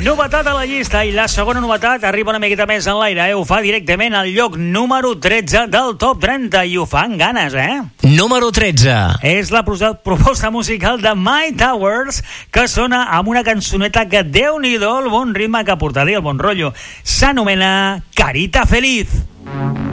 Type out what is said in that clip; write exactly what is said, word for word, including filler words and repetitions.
Novetat a la llista, i la segona novetat arriba una miqueta més en l'aire, eh? Ho fa directament al lloc número tretze del top trenta, i ho fa amb ganes, eh? Número tretze. És la proposta musical de My Towers, que sona amb una cançoneta que Déu-n'hi-do el bon ritme que portarà, el bon rotllo. S'anomena Carita Feliz.